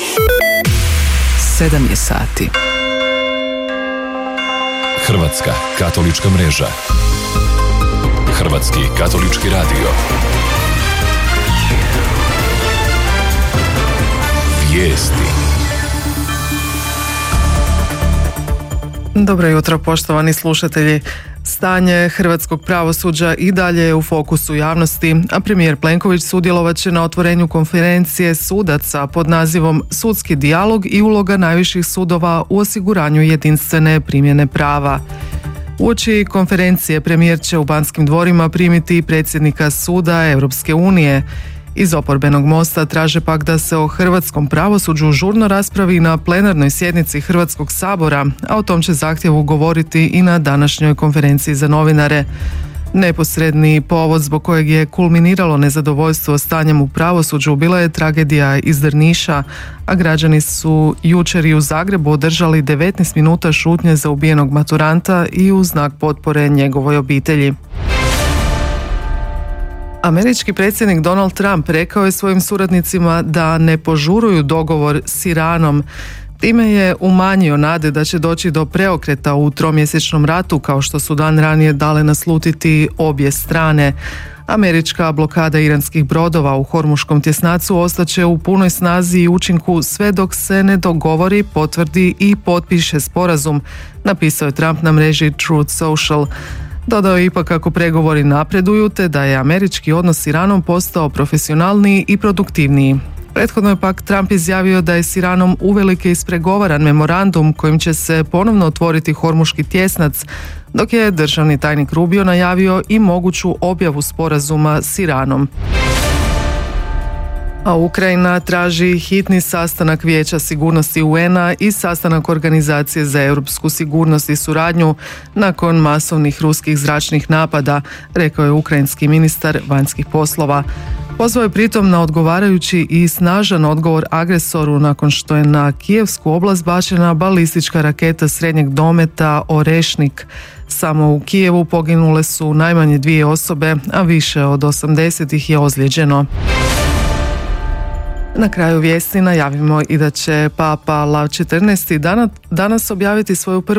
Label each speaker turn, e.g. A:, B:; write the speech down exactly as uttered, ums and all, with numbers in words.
A: Sedam je sati.
B: Hrvatska katolička mreža. Hrvatski katolički radio. Vijesti.
C: Dobro jutro, poštovani slušatelji. Stanje hrvatskog pravosuđa i dalje je u fokusu javnosti, a premijer Plenković sudjelovat će na otvorenju konferencije sudaca pod nazivom Sudski dijalog i uloga najviših sudova u osiguranju jedinstvene primjene prava. Uoči konferencije premijer će u Banskim dvorima primiti predsjednika suda Europske unije. Iz oporbenog mosta traže pak da se o hrvatskom pravosuđu žurno raspravi na plenarnoj sjednici Hrvatskog sabora, a o tom će zahtjevu govoriti i na današnjoj konferenciji za novinare. Neposredni povod zbog kojeg je kulminiralo nezadovoljstvo stanjem u pravosuđu bila je tragedija iz Drniša, a građani su jučer i u Zagrebu održali devetnaest minuta šutnje za ubijenog maturanta i u znak potpore njegovoj obitelji. Američki predsjednik Donald Trump rekao je svojim suradnicima da ne požuruju dogovor s Iranom. Time je umanjio nade da će doći do preokreta u tromjesečnom ratu, kao što su dan ranije dale naslutiti obje strane. Američka blokada iranskih brodova u Hormuškom tjesnacu ostaće u punoj snazi i učinku sve dok se ne dogovori, potvrdi i potpiše sporazum, napisao je Trump na mreži Truth Social. Dodao je ipak kako pregovori napreduju te da je američki odnos s Iranom postao profesionalniji i produktivniji. Prethodno je pak Trump izjavio da je s Iranom uvelike ispregovaran memorandum kojim će se ponovno otvoriti Hormuški tjesnac, dok je državni tajnik Rubio najavio i moguću objavu sporazuma s Iranom. A Ukrajina traži hitni sastanak Vijeća sigurnosti U N A i sastanak Organizacije za europsku sigurnost i suradnju nakon masovnih ruskih zračnih napada, rekao je ukrajinski ministar vanjskih poslova. Pozvao je pritom na odgovarajući i snažan odgovor agresoru nakon što je na Kijevsku oblast bačena balistička raketa srednjeg dometa Orešnik. Samo u Kijevu poginule su najmanje dvije osobe, a više od osamdeset ih je ozlijeđeno. Na kraju vijesti najavimo i da će Papa Lav četrnaesti danas objaviti svoju prvu